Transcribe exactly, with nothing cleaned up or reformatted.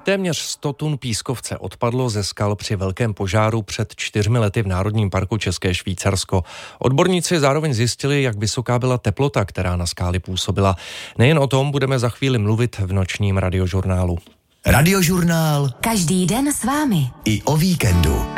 Téměř sto tun pískovce odpadlo ze skal při velkém požáru před čtyřmi lety v Národním parku České Švýcarsko. Odborníci zároveň zjistili, jak vysoká byla teplota, která na skály působila. Nejen o tom budeme za chvíli mluvit v nočním radiožurnálu. Radiožurnál. Každý den s vámi. I o víkendu.